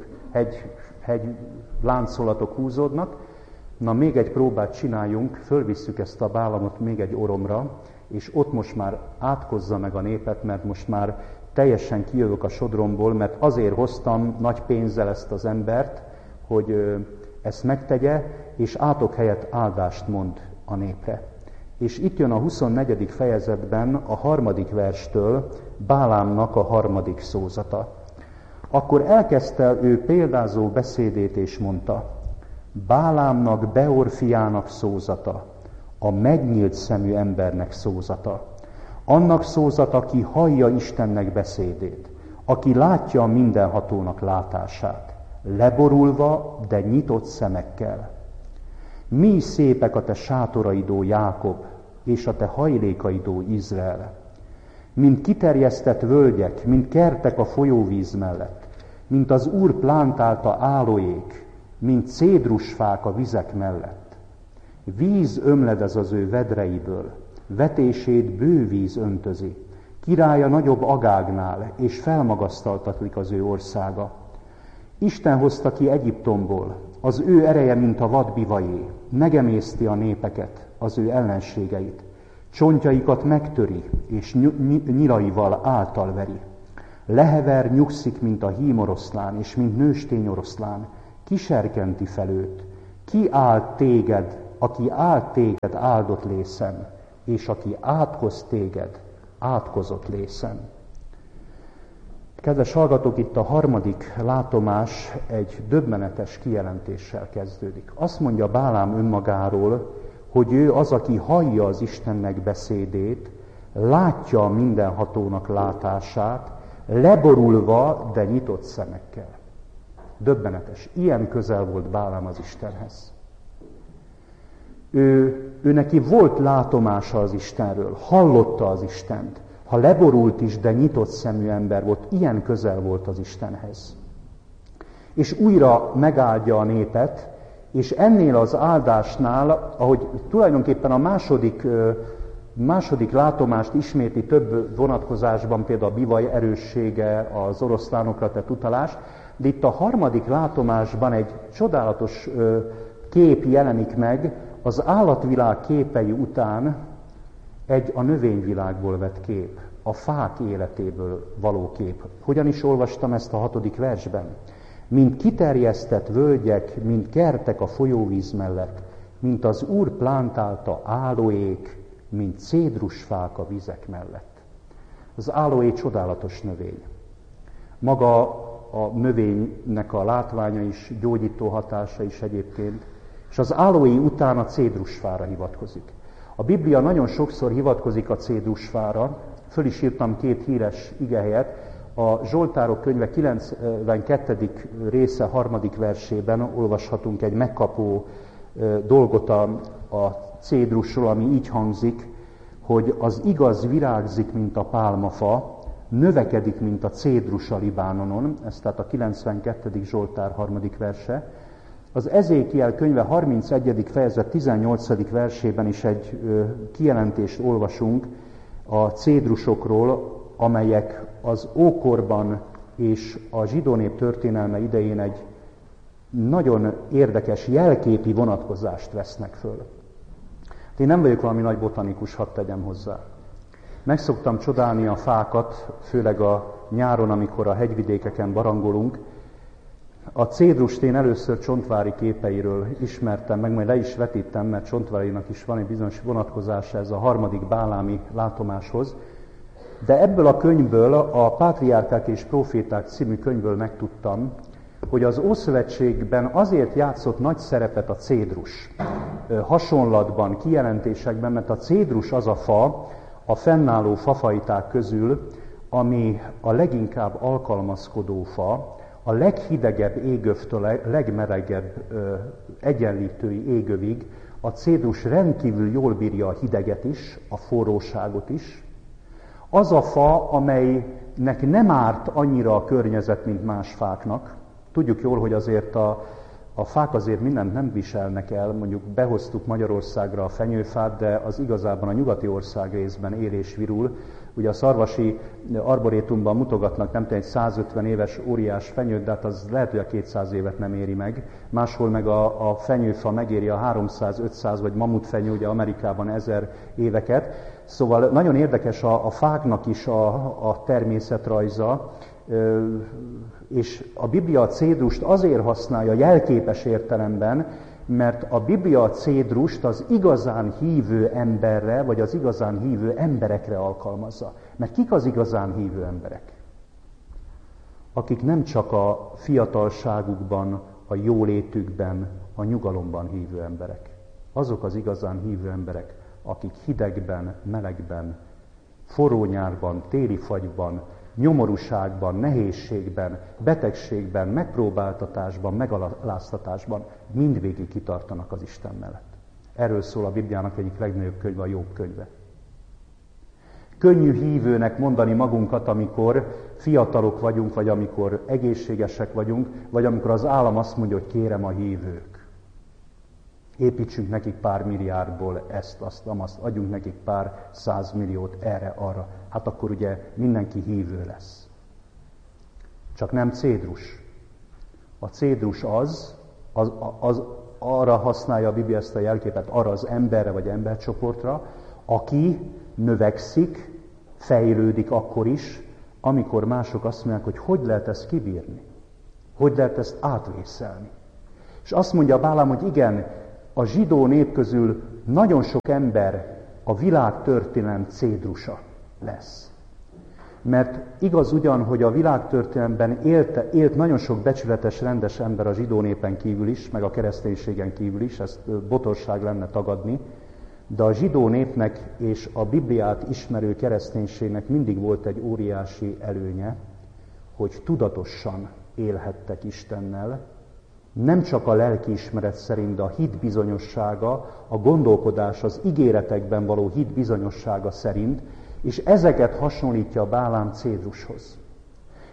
hegy láncolatok húzódnak. Na még egy próbát csináljunk, fölvisszük ezt a Bálamot még egy oromra, és ott most már átkozza meg a népet, mert most már teljesen kijövök a sodromból, mert azért hoztam nagy pénzzel ezt az embert, hogy ezt megtegye, és átok helyett áldást mond a népre. És itt jön a 24. fejezetben a 3. verstől Bálámnak a 3. szózata. Akkor elkezdte ő példázó beszédét, és mondta: Bálámnak, Beor fiának szózata, a megnyílt szemű embernek szózata, annak szózata, aki hallja Istennek beszédét, aki látja a mindenhatónak látását, leborulva, de nyitott szemekkel. Mi szépek a te sátoraidó Jákob, és a te hajlékaidó Izrael. Mint kiterjesztett völgyek, mint kertek a folyóvíz mellett, mint az Úr plántálta álóék, mint cédrusfák a vizek mellett. Víz ömledez az ő vedreiből, vetését bő víz öntözi. Királya nagyobb Agágnál, és felmagasztaltatlik az ő országa. Isten hozta ki Egyiptomból, az ő ereje, mint a vadbivajé, megemészti a népeket, az ő ellenségeit. Csontjaikat megtöri, és nyilaival általveri. Lehever nyugszik, mint a hímoroszlán, és mint nőstény oroszlán. Kiserkenti fel őt. Ki áld téged, aki áld téged áldott lészen, és aki átkoz téged, átkozott lészen. Kedves hallgatók, itt a 3. látomás egy döbbenetes kijelentéssel kezdődik. Azt mondja Bálám önmagáról, hogy ő az, aki hallja az Istennek beszédét, látja a mindenhatónak látását, leborulva, de nyitott szemekkel. Döbbenetes. Ilyen közel volt Bálám az Istenhez. Ő neki volt látomása az Istenről, hallotta az Istent. Ha leborult is, de nyitott szemű ember volt, ilyen közel volt az Istenhez. És újra megáldja a népet, és ennél az áldásnál, ahogy tulajdonképpen a 2. második látomást isméti több vonatkozásban, például a bivaj erőssége, az oroszlánokra tett utalás, de itt a harmadik látomásban egy csodálatos kép jelenik meg, az állatvilág képei után egy a növényvilágból vett kép, a fák életéből való kép. Hogyan is olvastam ezt a 6. versben? Mint kiterjesztett völgyek, mint kertek a folyóvíz mellett, mint az Úr plántálta álóék, mint cédrusfák a vizek mellett. Az álóé csodálatos növény. Maga a növénynek a látványa is, gyógyító hatása is egyébként, és az álóé után a cédrusfára hivatkozik. A Biblia nagyon sokszor hivatkozik a cédrusfára, föl is írtam 2 híres igehelyet, a Zsoltárok könyve 92. része 3. versében olvashatunk egy megkapó dolgot a cédrusról, ami így hangzik, hogy az igaz virágzik, mint a pálmafa, növekedik, mint a cédrus a Libánonon, ez tehát a 92. Zsoltár 3. verse. Az Ezékiel könyve 31. fejezet 18. versében is egy kijelentést olvasunk a cédrusokról, amelyek az ókorban és a zsidó nép történelme idején egy nagyon érdekes jelképi vonatkozást vesznek föl. Én nem vagyok valami nagy botanikus, hadd tegyem hozzá. Meg szoktam csodálni a fákat, főleg a nyáron, amikor a hegyvidékeken barangolunk. A cédrust én először Csontvári képeiről ismertem, meg majd le is vetítem, mert Csontvárinak is van egy bizonyos vonatkozása ez a 3. bálámi látomáshoz. De ebből a könyvből, a Pátriárkák és Proféták című könyvből megtudtam, hogy az Ószövetségben azért játszott nagy szerepet a cédrus hasonlatban, kijelentésekben, mert a cédrus az a fa, a fennálló fafajták közül, ami a leginkább alkalmazkodó fa, a leghidegebb égövtől a legmelegebb egyenlítői égövig. A cédrus rendkívül jól bírja a hideget is, a forróságot is. Az a fa, amelynek nem árt annyira a környezet, mint más fáknak. Tudjuk jól, hogy azért a fák azért mindent nem viselnek el, mondjuk behoztuk Magyarországra a fenyőfát, de az igazában a nyugati ország részben él és virul. Ugye a Szarvasi arborétumban mutogatnak nem tudom, egy 150 éves óriás fenyőt, de hát az lehet, hogy a 200 évet nem éri meg. Máshol meg a fenyőfa megéri a 300-500, vagy mamutfenyő, ugye Amerikában 1000 éveket. Szóval nagyon érdekes a fáknak is a természetrajza, és a Biblia a cédrust azért használja jelképes értelemben, mert a Biblia a cédrust az igazán hívő emberre, vagy az igazán hívő emberekre alkalmazza. Mert kik az igazán hívő emberek? Akik nem csak a fiatalságukban, a jólétükben, a nyugalomban hívő emberek. Azok az igazán hívő emberek, akik hidegben, melegben, forró nyárban, téli fagyban, nyomorúságban, nehézségben, betegségben, megpróbáltatásban, megaláztatásban mindvégig kitartanak az Isten mellett. Erről szól a Bibliának egyik legnagyobb könyve, a Jobb könyve. Könnyű hívőnek mondani magunkat, amikor fiatalok vagyunk, vagy amikor egészségesek vagyunk, vagy amikor az állam azt mondja, hogy kérem a hívők. Építsünk nekik pár milliárdból ezt, azt, amazt, adjunk nekik pár 100 milliót erre, arra. Hát akkor ugye mindenki hívő lesz. Csak nem cédrus. A cédrus az arra használja a Biblia ezt a jelképet, arra az emberre vagy embercsoportra, aki növekszik, fejlődik akkor is, amikor mások azt mondják, hogy hogy lehet ezt kibírni? Hogy lehet ezt átvészelni? És azt mondja Bálám, hogy igen, a zsidó nép közül nagyon sok ember a világtörténelem cédrusa lesz. Mert igaz ugyan, hogy a világtörténelemben élt nagyon sok becsületes, rendes ember a zsidó népen kívül is, meg a kereszténységen kívül is, ezt botorság lenne tagadni, de a zsidó népnek és a Bibliát ismerő kereszténységnek mindig volt egy óriási előnye, hogy tudatosan élhettek Istennel, nem csak a lelkiismeret szerint, de a hit bizonyossága, a gondolkodás, az ígéretekben való hit bizonyossága szerint, és ezeket hasonlítja a Bálám cédrushoz.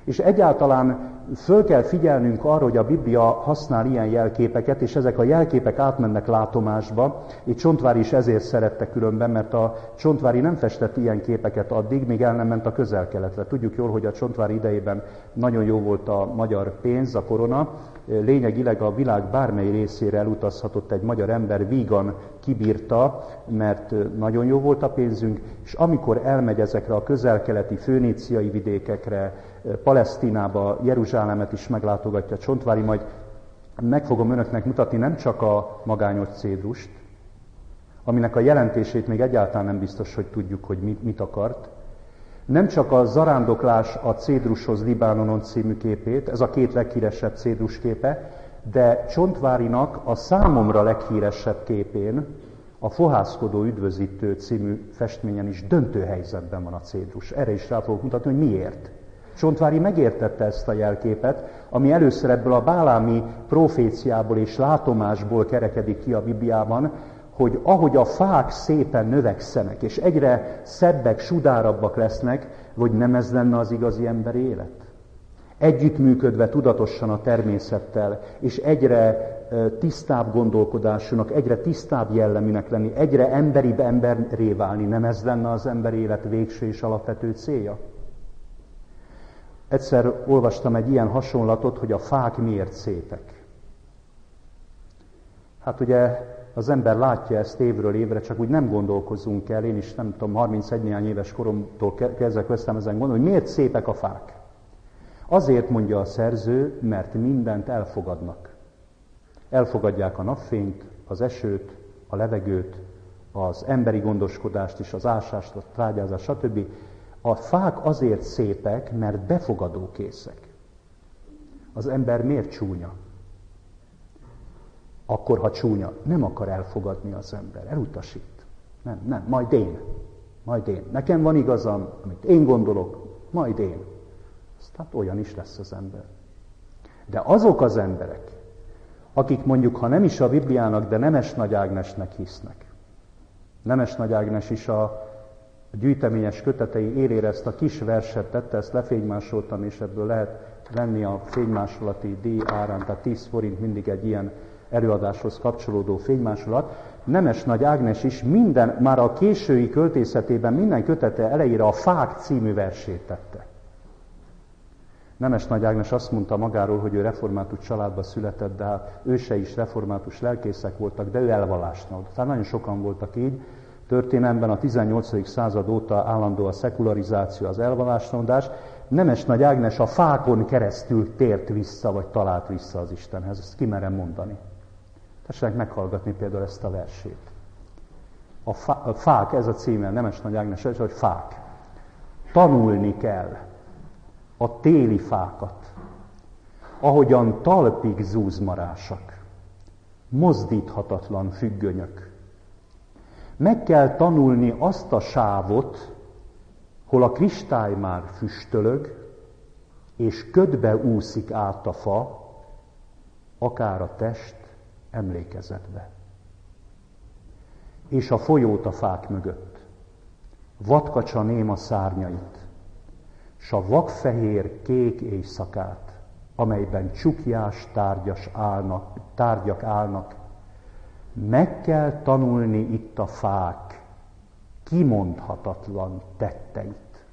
És egyáltalán föl kell figyelnünk arra, hogy a Biblia használ ilyen jelképeket, és ezek a jelképek átmennek látomásba. Itt Csontváry is ezért szerette különben, mert a Csontváry nem festett ilyen képeket addig, míg el nem ment a Közel-Keletre. Tudjuk jól, hogy a Csontváry idejében nagyon jó volt a magyar pénz, a korona. Lényegileg a világ bármely részére elutazhatott egy magyar ember, vígan kibírta, mert nagyon jó volt a pénzünk, és amikor elmegy ezekre a közel-keleti föníciai vidékekre, Palesztinába, Jeruzsálemet is meglátogatja Csontváry, majd meg fogom önöknek mutatni nem csak a magányos cédrust, aminek a jelentését még egyáltalán nem biztos, hogy tudjuk, hogy mit akart, nem csak a Zarándoklás a cédrushoz Libánonon című képét, ez a két leghíresebb cédrus képe, de Csontvárynak a számomra leghíresebb képén, a Fohászkodó üdvözítő című festményen is döntő helyzetben van a cédrus. Erre is rá fogok mutatni, hogy miért. Csontváry megértette ezt a jelképet, ami először ebből a bálámi proféciából és látomásból kerekedik ki a Bibliában, hogy ahogy a fák szépen növekszenek, és egyre szebbek, sudárabbak lesznek, hogy nem ez lenne az igazi emberi élet? Együttműködve tudatosan a természettel, és egyre tisztább gondolkodásúnak, egyre tisztább jelleműnek lenni, egyre emberibb emberré válni, nem ez lenne az emberi élet végső és alapvető célja? Egyszer olvastam egy ilyen hasonlatot, hogy a fák miért szépek. Hát ugye az ember látja ezt évről évre, csak úgy nem gondolkozunk el, én is nem tudom, 31 néhány éves koromtól kezdve kezdtem ezen gondolni, hogy miért szépek a fák. Azért mondja a szerző, mert mindent elfogadnak. Elfogadják a napfényt, az esőt, a levegőt, az emberi gondoskodást is, az ásást, a trágyázást, stb. A fák azért szépek, mert befogadókészek. Az ember miért csúnya? Akkor, ha csúnya, nem akar elfogadni az ember, elutasít. Nem, majd én. Nekem van igazam, amit én gondolok, majd én. Aztán olyan is lesz az ember. De azok az emberek, akik mondjuk, ha nem is a Bibliának, de Nemes Nagy Ágnesnek hisznek. Nemes Nagy Ágnes is a gyűjteményes kötetei élére ezt a kis verset tette, ezt lefénymásoltam, és ebből lehet venni a fénymásolati díj árán, tehát 10 forint mindig egy ilyen előadáshoz kapcsolódó fénymásolat. Nemes Nagy Ágnes is már a késői költészetében minden kötete elejére a Fák című versét tette. Nemes Nagy Ágnes azt mondta magáról, hogy ő református családba született, de hát ősei is református lelkészek voltak, de ő elvallásnod. Tehát nagyon sokan voltak így. Történelemben a 18. század óta állandó a szekularizáció, az elvallásnodás. Nemes Nagy Ágnes a fákon keresztül tért vissza, vagy talált vissza az Istenhez. Ezt kimerem mondani. Tessenek meghallgatni például ezt a versét. A fák, ez a címe, Nemes Nagy Ágnes, hogy fák. Tanulni kell a téli fákat, ahogyan talpig zúzmarásak, mozdíthatatlan függönyök. Meg kell tanulni azt a sávot, hol a kristály már füstölög, és ködbe úszik át a fa, akár a test emlékezetbe. És a folyót a fák mögött, vadkacsa néma szárnyait, s a vakfehér kék éjszakát, amelyben csuklyás tárgyak állnak, meg kell tanulni itt a fák kimondhatatlan tetteit.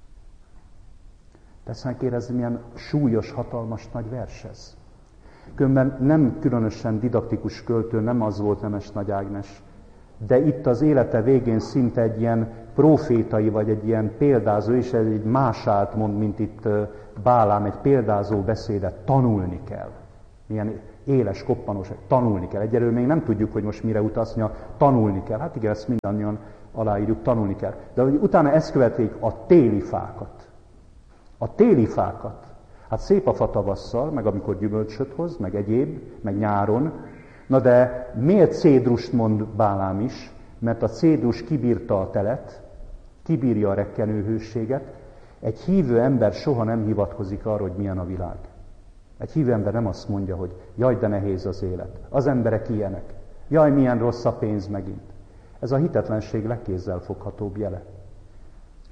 Tesznek érezni, milyen súlyos, hatalmas nagy vers ez. Különben nem különösen didaktikus költő, nem az volt Nemes Nagy Ágnes, de itt az élete végén szinte egy ilyen profétai, vagy egy ilyen példázó, és ez egy mását mond, mint itt Bálám, egy példázó beszédet, tanulni kell. Milyen éles, koppanos, tanulni kell. Egyelőre még nem tudjuk, hogy most mire utaszni, tanulni kell. Hát igen, ezt mindannyian aláírjuk, tanulni kell. De utána ezt követik a téli fákat. A téli fákat. Hát szép a fa tavasszal, meg amikor gyümölcsöt hoz, meg egyéb, meg nyáron. Na de miért cédrust mond Bálám is? Mert a cédrus kibírta a telet, kibírja a rekkenőhőséget. Egy hívő ember soha nem hivatkozik arra, hogy milyen a világ. Egy hívő ember nem azt mondja, hogy jaj, de nehéz az élet. Az emberek ilyenek. Jaj, milyen rossz a pénz megint. Ez a hitetlenség legkézzelfoghatóbb jele.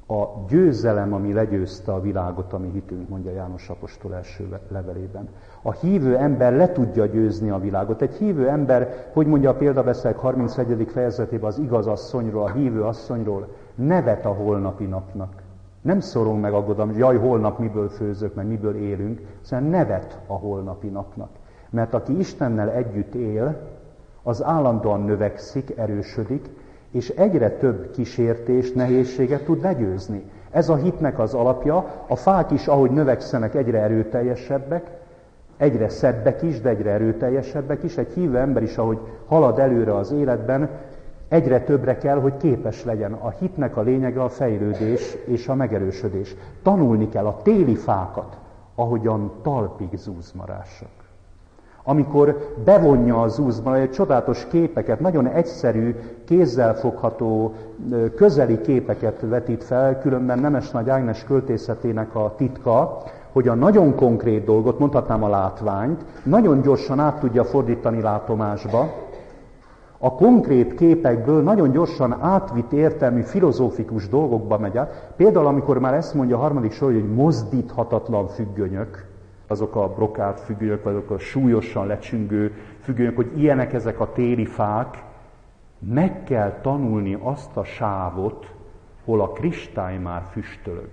A győzelem, ami legyőzte a világot, ami hitünk, mondja János apostol első levelében. A hívő ember le tudja győzni a világot. Egy hívő ember, hogy mondja a példabeszédek 31. fejezetében az igaz asszonyról, a hívő asszonyról, nevet a holnapi napnak. Nem szorong meg aggodalom, hogy jaj, holnap miből főzök, meg miből élünk, szóval nevet a holnapi napnak. Mert aki Istennel együtt él, az állandóan növekszik, erősödik, és egyre több kísértést, nehézséget tud legyőzni. Ez a hitnek az alapja. A fák is, ahogy növekszenek, egyre erőteljesebbek, egyre szebbek is, de egyre erőteljesebbek is. Egy hívő ember is, ahogy halad előre az életben, egyre többre kell, hogy képes legyen. A hitnek a lényege a fejlődés és a megerősödés. Tanulni kell a téli fákat, ahogyan talpig zúzmarások. Amikor bevonja a zúzmara, egy csodálatos képeket, nagyon egyszerű, kézzelfogható, közeli képeket vetít fel, különben Nemes Nagy Ágnes költészetének a titka, hogy a nagyon konkrét dolgot, mondhatnám a látványt, nagyon gyorsan át tudja fordítani látomásba, a konkrét képekből nagyon gyorsan átvitt értelmű, filozófikus dolgokba megy át. Például, amikor már ezt mondja a harmadik sor, hogy mozdíthatatlan függönyök, azok a brokált függönyök, vagy azok a súlyosan lecsüngő függönyök, hogy ilyenek ezek a téli fák, meg kell tanulni azt a sávot, hol a kristály már füstölög.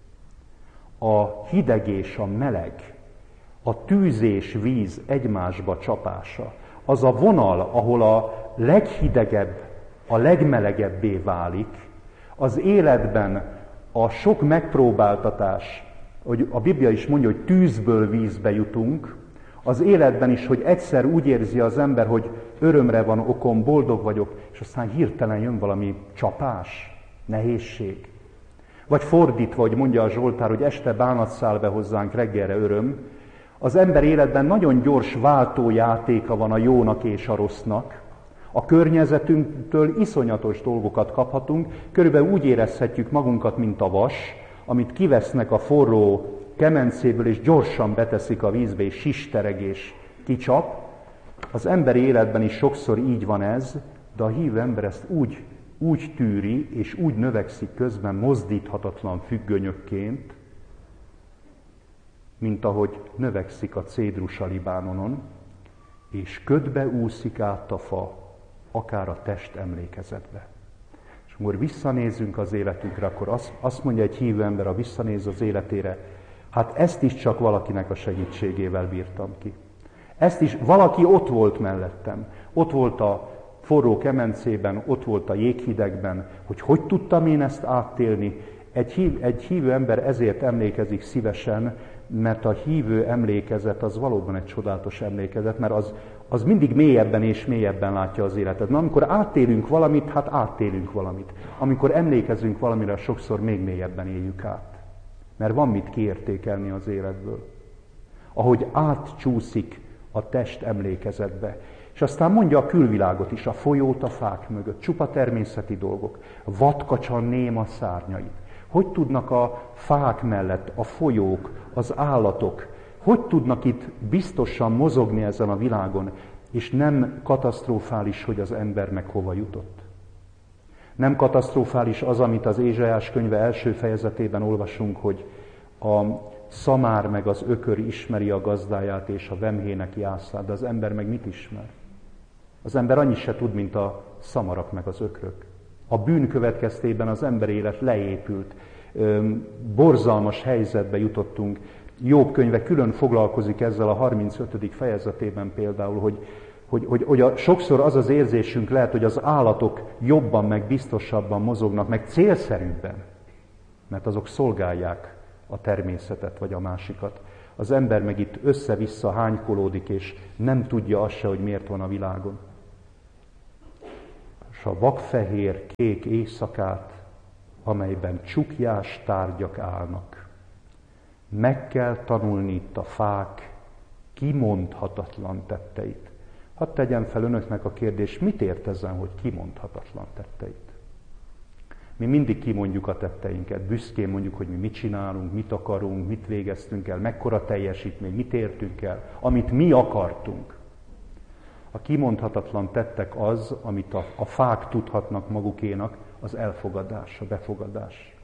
A hideg és a meleg, a tűz és víz egymásba csapása, az a vonal, ahol a leghidegebb a legmelegebbé válik, az életben a sok megpróbáltatás, hogy a Biblia is mondja, hogy tűzből vízbe jutunk, az életben is, hogy egyszer úgy érzi az ember, hogy örömre van okom, boldog vagyok, és aztán hirtelen jön valami csapás, nehézség. Vagy fordítva, hogy mondja a Zsoltár, hogy este bánat száll be hozzánk, reggelre öröm. Az ember életben nagyon gyors váltójátéka van a jónak és a rossznak. A környezetünktől iszonyatos dolgokat kaphatunk, körülbelül úgy érezhetjük magunkat, mint a vas, amit kivesznek a forró kemencéből, és gyorsan beteszik a vízbe, és sistereg, és kicsap. Az emberi életben is sokszor így van ez, de a hívő ember ezt úgy tűri, és úgy növekszik közben mozdíthatatlan függönyökként, mint ahogy növekszik a cédrus a Libánonon, és ködbe úszik át a fa, akár a test emlékezetbe. És amikor visszanézünk az életünkre, akkor azt mondja egy hívő ember, ha visszanéz az életére, hát ezt is csak valakinek a segítségével bírtam ki. Ezt is, valaki ott volt mellettem, ott volt a forró kemencében, ott volt a jéghidegben, hogy tudtam én ezt áttélni. Egy hívő ember ezért emlékezik szívesen, mert a hívő emlékezet az valóban egy csodálatos emlékezet, mert az mindig mélyebben és mélyebben látja az életet. Na, amikor áttélünk valamit, hát áttélünk valamit. Amikor emlékezünk valamire, sokszor még mélyebben éljük át. Mert van mit kiértékelni az életből. Ahogy átcsúszik a test emlékezetbe. És aztán mondja a külvilágot is, a folyót a fák mögött, csupa természeti dolgok, vadkacsa néma szárnyait. Hogy tudnak a fák mellett a folyók, az állatok, hogy tudnak itt biztosan mozogni ezen a világon, és nem katasztrofális, hogy az ember meg hova jutott. Nem katasztrofális az, amit az Ézsaiás könyve első fejezetében olvasunk, hogy a szamár meg az ökör ismeri a gazdáját, és a vemhének jászlát, de az ember meg mit ismer? Az ember annyit se tud, mint a szamarak meg az ökrök. A bűn következtében az ember élet leépült, borzalmas helyzetbe jutottunk. Jobb könyve külön foglalkozik ezzel a 35. fejezetében például, hogy sokszor az az érzésünk lehet, hogy az állatok jobban, meg biztosabban mozognak, meg célszerűbben, mert azok szolgálják a természetet vagy a másikat. Az ember meg itt össze-vissza hánykolódik, és nem tudja azt se, hogy miért van a világon. És a vakfehér kék éjszakát, amelyben csuklyás tárgyak állnak. Meg kell tanulni itt a fák kimondhatatlan tetteit. Hadd tegyem fel önöknek a kérdést, mit ért ezen, hogy kimondhatatlan tetteit? Mi mindig kimondjuk a tetteinket, büszkén mondjuk, hogy mi mit csinálunk, mit akarunk, mit végeztünk el, mekkora teljesítmény, mit értünk el, amit mi akartunk. A kimondhatatlan tettek az, amit a fák tudhatnak magukénak, az elfogadás, a befogadás.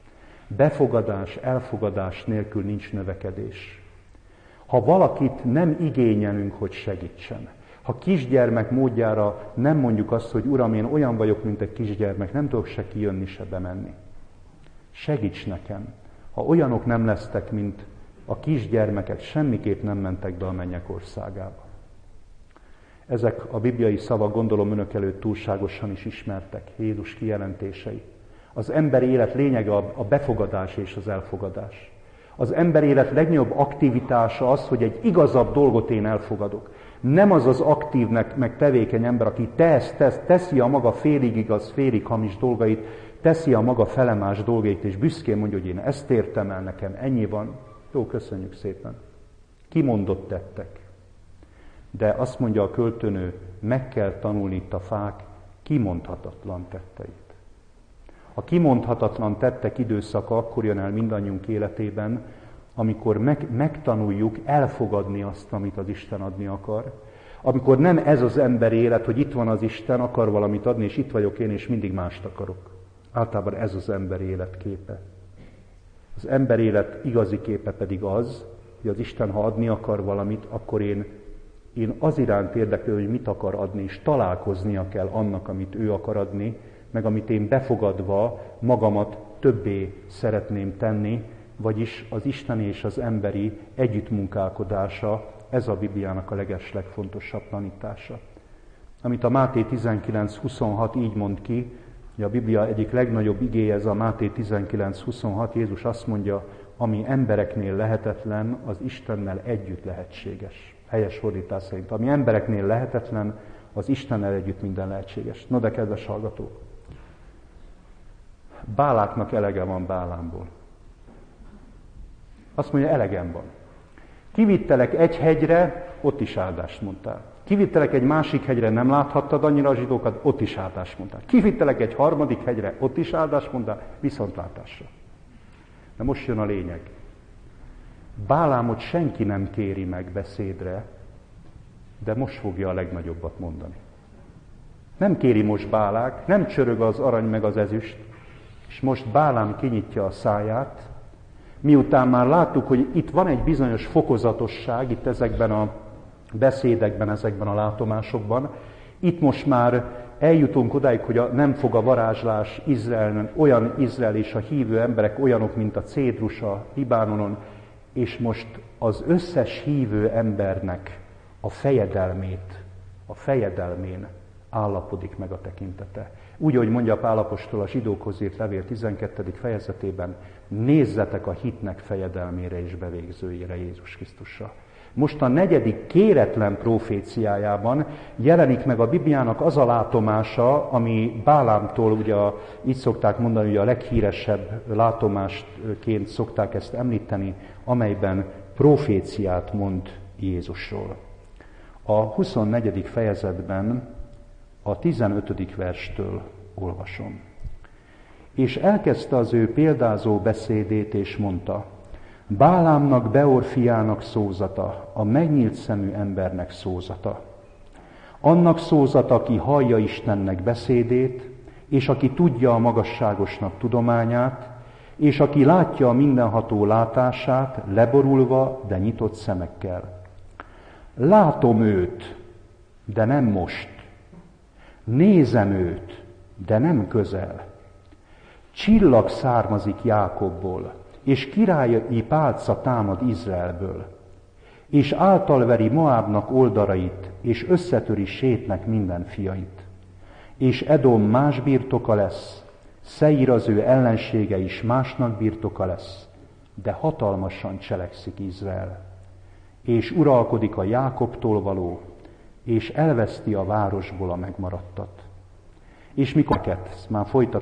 Befogadás, elfogadás nélkül nincs növekedés. Ha valakit nem igényelünk, hogy segítsen, ha kisgyermek módjára nem mondjuk azt, hogy Uram, én olyan vagyok, mint egy kisgyermek, nem tudok se kijönni, se bemenni. Segíts nekem. Ha olyanok nem lesztek, mint a kisgyermekek, semmiképp nem mentek be a mennyek országába. Ezek a bibliai szavak, gondolom önök előtt túlságosan is ismertek, Jézus kijelentései. Az ember élet lényege a befogadás és az elfogadás. Az ember élet legnagyobb aktivitása az, hogy egy igazabb dolgot én elfogadok. Nem az az aktív, meg tevékeny ember, aki teszi a maga félig igaz, félig hamis dolgait, teszi a maga felemás dolgait, és büszkén mondja, hogy én ezt értem el, nekem ennyi van. Jó, köszönjük szépen. Kimondott tettek. De azt mondja a költőnő, meg kell tanulni itt a fák kimondhatatlan tetteit. A kimondhatatlan tettek időszaka akkor jön el mindannyiunk életében, amikor megtanuljuk elfogadni azt, amit az Isten adni akar. Amikor nem ez az ember élet, hogy itt van az Isten, akar valamit adni, és itt vagyok én, és mindig mást akarok. Általában ez az ember élet képe. Az ember élet igazi képe pedig az, hogy az Isten, ha adni akar valamit, akkor én az iránt érdeklő, hogy mit akar adni, és találkoznia kell annak, amit ő akar adni, meg amit én befogadva magamat többé szeretném tenni, vagyis az isteni és az emberi együttmunkálkodása, ez a Bibliának a legfontosabb tanítása. Amit a Máté 19.26 így mond ki, hogy a Biblia egyik legnagyobb igéje, ez a Máté 19.26, Jézus azt mondja, ami embereknél lehetetlen, az Istennel együtt lehetséges. Helyes fordítás szerint. Ami embereknél lehetetlen, az Istennel együtt minden lehetséges. No de kedves hallgatók, Báláknak elege van Bálámból. Azt mondja, elegem van. Kivittelek egy hegyre, ott is áldást mondtál. Kivittelek egy másik hegyre, nem láthattad annyira a zsidókat, ott is áldást mondtál. Kivittelek egy harmadik hegyre, ott is áldást mondtál, viszontlátásra. De most jön a lényeg. Bálámot senki nem kéri meg beszédre, de most fogja a legnagyobbat mondani. Nem kéri most Bálák, nem csörög az arany meg az ezüst, és most Bálám kinyitja a száját, miután már láttuk, hogy itt van egy bizonyos fokozatosság, itt ezekben a beszédekben, ezekben a látomásokban, itt most már eljutunk odáig, hogy nem fog a varázslás Izraelen, olyan Izrael és a hívő emberek olyanok, mint a cédrus a Libánonon, és most az összes hívő embernek a fejedelmén állapodik meg a tekintete. Úgy, ahogy mondja Pál apostol a zsidókhoz írt levél 12. fejezetében, nézzetek a hitnek fejedelmére és bevégzőjére, Jézus Krisztusra. Most a 4. kéretlen proféciájában jelenik meg a Bibliának az a látomása, ami Bálámtól, ugye így szokták mondani, hogy a leghíresebb látomásként szokták ezt említeni, amelyben proféciát mond Jézusról. A 24. fejezetben a 15. verstől olvasom. És elkezdte az ő példázó beszédét, és mondta, Bálámnak, Beor fiának szózata, a megnyílt szemű embernek szózata. Annak szózata, aki hallja Istennek beszédét, és aki tudja a magasságosnak tudományát, és aki látja a mindenható látását, leborulva, de nyitott szemekkel. Látom őt, de nem most. Nézem őt, de nem közel. Csillag származik Jákobból, és királyi pálca támad Izraelből, és általveri Moábnak oldarait, és összetöri Sétnek minden fiait. És Edom más birtoka lesz, Szeír az ő ellensége is másnak birtoka lesz, de hatalmasan cselekszik Izrael. És uralkodik a Jákobtól való, és elveszti a városból a megmaradtat. És mikor már folytat